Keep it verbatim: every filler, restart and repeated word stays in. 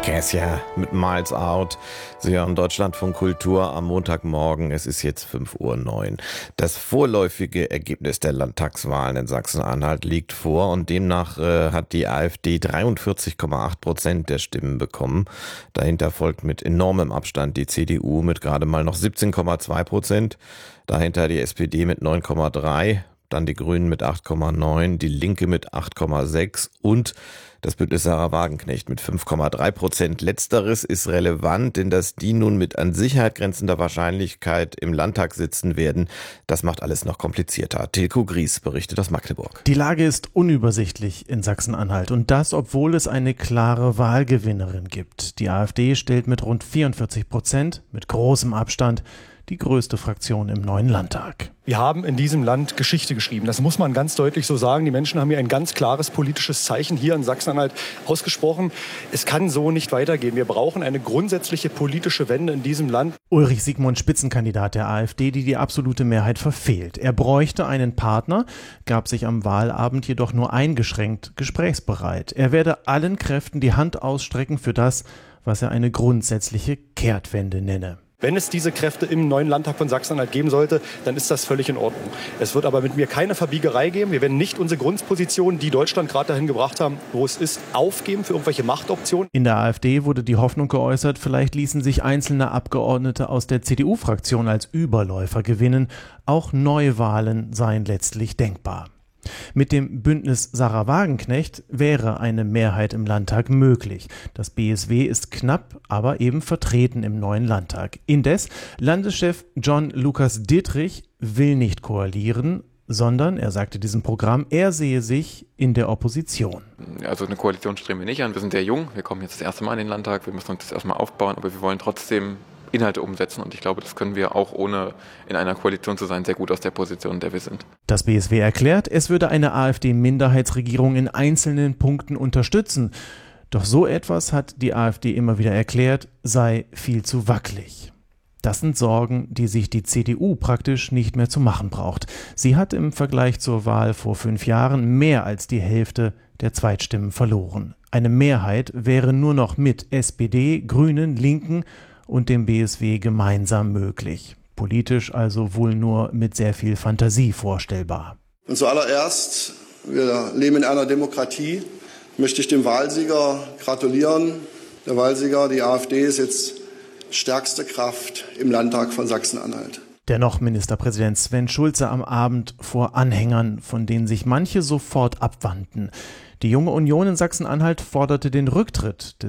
Cassia mit Miles Out. Sie hören Deutschlandfunk Kultur am Montagmorgen. Es ist jetzt fünf Uhr neun. Das vorläufige Ergebnis der Landtagswahlen in Sachsen-Anhalt liegt vor und demnach äh, hat die AfD dreiundvierzig Komma acht Prozent der Stimmen bekommen. Dahinter folgt mit enormem Abstand die C D U mit gerade mal noch siebzehn Komma zwei Prozent. Dahinter die S P D mit neun Komma drei, dann die Grünen mit acht Komma neun, die Linke mit acht Komma sechs und das Bündnis Sarah Wagenknecht mit fünf Komma drei Prozent. Letzteres ist relevant, denn dass die nun mit an Sicherheit grenzender Wahrscheinlichkeit im Landtag sitzen werden, das macht alles noch komplizierter. Tilko Gries berichtet aus Magdeburg. Die Lage ist unübersichtlich in Sachsen-Anhalt und das, obwohl es eine klare Wahlgewinnerin gibt. Die AfD stellt mit rund vierundvierzig Prozent, mit großem Abstand, die größte Fraktion im neuen Landtag. Wir haben in diesem Land Geschichte geschrieben. Das muss man ganz deutlich so sagen. Die Menschen haben hier ein ganz klares politisches Zeichen hier in Sachsen-Anhalt ausgesprochen. Es kann so nicht weitergehen. Wir brauchen eine grundsätzliche politische Wende in diesem Land. Ulrich Siegmund, Spitzenkandidat der AfD, die die absolute Mehrheit verfehlt. Er bräuchte einen Partner, gab sich am Wahlabend jedoch nur eingeschränkt gesprächsbereit. Er werde allen Kräften die Hand ausstrecken für das, was er eine grundsätzliche Kehrtwende nenne. Wenn es diese Kräfte im neuen Landtag von Sachsen-Anhalt geben sollte, dann ist das völlig in Ordnung. Es wird aber mit mir keine Verbiegerei geben. Wir werden nicht unsere Grundposition, die Deutschland gerade dahin gebracht haben, wo es ist, aufgeben für irgendwelche Machtoptionen. In der AfD wurde die Hoffnung geäußert, vielleicht ließen sich einzelne Abgeordnete aus der C D U-Fraktion als Überläufer gewinnen. Auch Neuwahlen seien letztlich denkbar. Mit dem Bündnis Sarah Wagenknecht wäre eine Mehrheit im Landtag möglich. Das B S W ist knapp, aber eben vertreten im neuen Landtag. Indes, Landeschef John Lukas Dittrich will nicht koalieren, sondern, er sagte diesem Programm, er sehe sich in der Opposition. Also eine Koalition streben wir nicht an, wir sind sehr jung, wir kommen jetzt das erste Mal in den Landtag, wir müssen uns das erstmal aufbauen, aber wir wollen trotzdem Inhalte umsetzen und ich glaube, das können wir auch ohne in einer Koalition zu sein, sehr gut aus der Position, in der wir sind. Das B S W erklärt, es würde eine AfD-Minderheitsregierung in einzelnen Punkten unterstützen. Doch so etwas, hat die AfD immer wieder erklärt, sei viel zu wackelig. Das sind Sorgen, die sich die C D U praktisch nicht mehr zu machen braucht. Sie hat im Vergleich zur Wahl vor fünf Jahren mehr als die Hälfte der Zweitstimmen verloren. Eine Mehrheit wäre nur noch mit S P D, Grünen, Linken und dem B S W gemeinsam möglich. Politisch also wohl nur mit sehr viel Fantasie vorstellbar. Und zuallererst, wir leben in einer Demokratie, möchte ich dem Wahlsieger gratulieren. Der Wahlsieger, die AfD, ist jetzt stärkste Kraft im Landtag von Sachsen-Anhalt. Dennoch Ministerpräsident Sven Schulze am Abend vor Anhängern, von denen sich manche sofort abwandten. Die Junge Union in Sachsen-Anhalt forderte den Rücktritt des